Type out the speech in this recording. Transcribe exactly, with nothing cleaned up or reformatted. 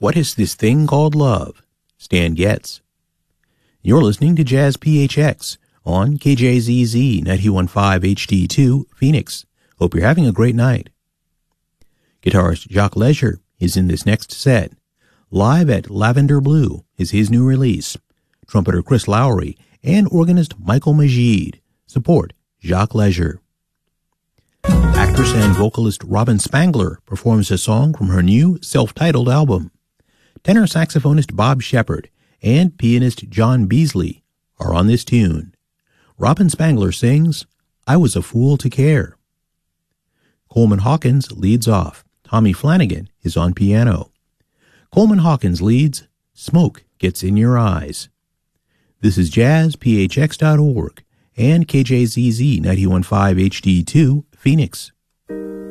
What is this thing called love? Stan Getz. You're listening to Jazz P H X on K J Z Z ninety-one point five H D two, Phoenix. Hope you're having a great night. Guitarist Jacques Leger is in this next set. Live at Lavender Blue is his new release. Trumpeter Chris Lowry and organist Michael Majid support Jacques Leger. Actress and vocalist Robin Spangler performs a song from her new self-titled album. Tenor saxophonist Bob Shepard and pianist John Beasley are on this tune. Robin Spangler sings, "I Was a Fool to Care." Coleman Hawkins leads off. Tommy Flanagan is on piano. Coleman Hawkins leads, "Smoke Gets in Your Eyes." This is jazz p h x dot org and K J Z Z ninety-one point five H D two, Phoenix.